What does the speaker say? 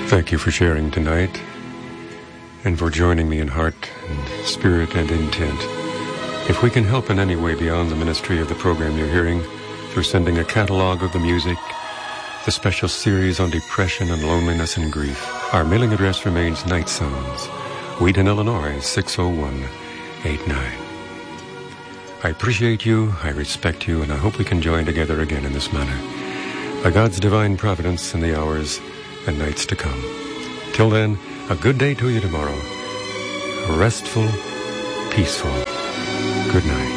Thank you for sharing tonight and for joining me in heart and spirit and intent. If we can help in any way beyond the ministry of the program you're hearing through sending a catalog of the music, the special series on depression and loneliness and grief, our mailing address remains Night Sounds, Wheaton, Illinois, 60189. I appreciate you, I respect you, and I hope we can join together again in this manner, by God's divine providence in the hours and nights to come. Till then, a good day to you tomorrow. Restful, peaceful. Good night.